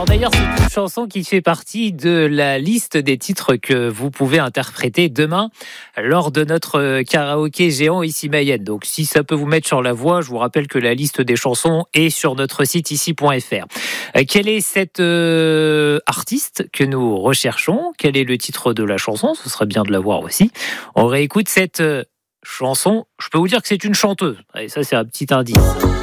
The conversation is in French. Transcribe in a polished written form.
Alors d'ailleurs, c'est une chanson qui fait partie de la liste des titres que vous pouvez interpréter demain lors de notre karaoké géant ici Mayenne. Donc si ça peut vous mettre sur la voie, je vous rappelle que la liste des chansons est sur notre site ici.fr. Quel est cet artiste que nous recherchons? Quel est le titre de la chanson? Ce serait bien de la voir aussi. On réécoute cette chanson. Je peux vous dire que c'est une chanteuse. Et ça, c'est un petit indice.